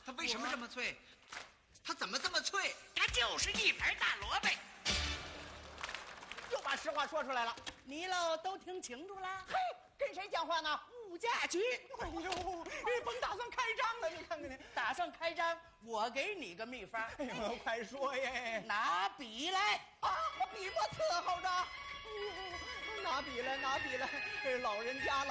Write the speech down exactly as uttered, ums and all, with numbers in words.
它为什么这么脆？它怎么这么脆？ 它就是一盘大萝卜。 又把实话说出来了。 你喽都听清楚了？ 嘿，跟谁讲话呢？ 物价局。 哎呦，甭打算开张了，你看看你。 打算开张，我给你个秘方。 哎呦，快说耶！ 拿笔来啊，笔墨伺候着。拿笔来，拿笔来，老人家了。